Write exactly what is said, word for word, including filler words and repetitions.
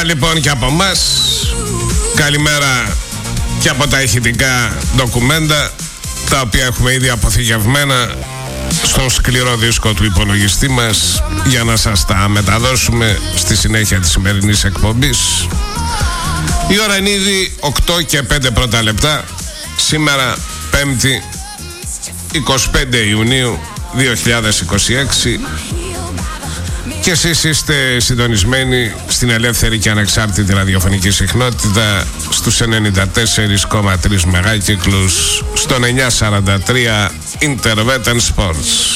λοιπόν και από μας. Καλημέρα και από τα ηχητικά ντοκουμέντα, τα οποία έχουμε ήδη αποθηκευμένα στον σκληρό δίσκο του υπολογιστή μας, για να σας τα μεταδώσουμε στη συνέχεια της σημερινής εκπομπής. Η ώρα είναι ήδη οκτώ και πέντε πρώτα λεπτά. Σήμερα Πέμπτη εικοστή πέμπτη Ιουνίου δύο χιλιάδες είκοσι έξι, και εσείς είστε συντονισμένοι στην ελεύθερη και ανεξάρτητη ραδιοφωνική συχνότητα στους ενενήντα τέσσερα κόμμα τρία μεγάκυκλους, στον εννιακόσια σαράντα τρία Internet and Sports.